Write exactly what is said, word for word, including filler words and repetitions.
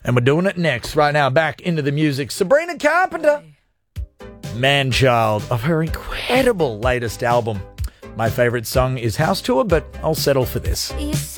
And we're doing it next. Right now, back into the music. Sabrina Carpenter, Man-Child, of her incredible latest album. My favourite song is House Tour, but I'll settle for this. You